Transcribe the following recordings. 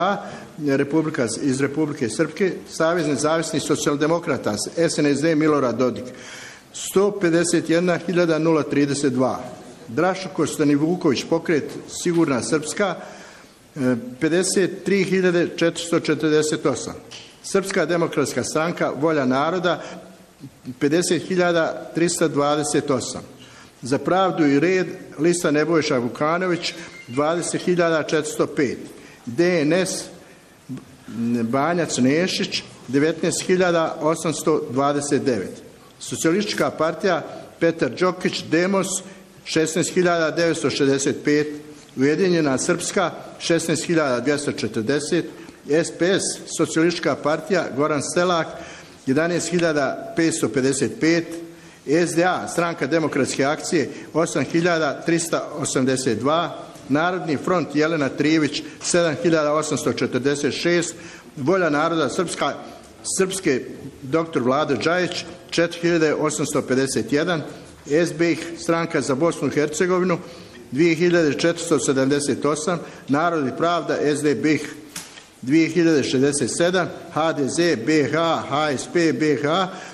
iz Republike Srpske, Savez nezavisnih socijaldemokrata, SNSD Milorad Dodik, 151.032. Drašo Kostani Vuković, pokret Sigurna Srpska, 53.448. Srpska demokratska stranka Volja naroda, 50.328. Za pravdu i red lista Nebojša Vukanović, 20.405. DNS Banjac Nešić, 19.829. Socijalistička partija Petar Đokić Demos, 16.965. Ujedinjena Srpska, 16.240. SPS Socijalistička partija Goran Stelak, 11.555. SDA Stranka demokratske akcije, 8.382. Narodni front Jelena Trijević, 7.846. Volja naroda Srpske dr. Vlado Đajić, 4.851. SBH Stranka za Bosnu i Hercegovinu, 2.478. Narod i pravda SDBH, 2.067. HDZ BH HSP BH,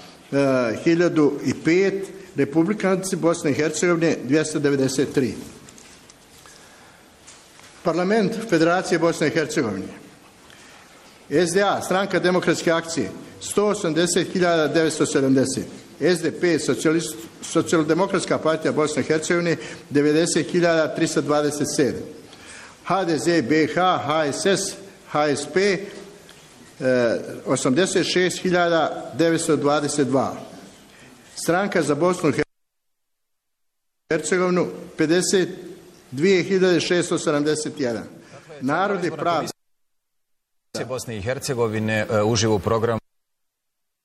1.005. Republikanci Bosne i Hercegovine, 293. Parlament Federacije Bosne i Hercegovine. SDA, Stranka demokratske akcije, 180.970. SDP, Socijaldemokratska partija Bosne i Hercegovine, 90.327. HDZ, BH, HSS, HSP, 86.922. Stranka za Bosnu i Hercegovinu, 52.671. Narod i pravda Bosne i Hercegovine uživo u programu